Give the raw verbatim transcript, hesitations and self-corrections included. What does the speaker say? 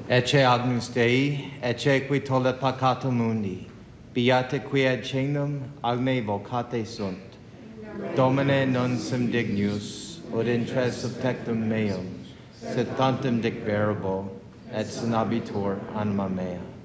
Ecce agnus Dei, ecce qui tollet peccatum mundi, beate qui ad cenum agne vocate sunt. Domine non sum dignus, ut intres subtectum meum, sed tantum dic verbo, et sinabitur anima mea.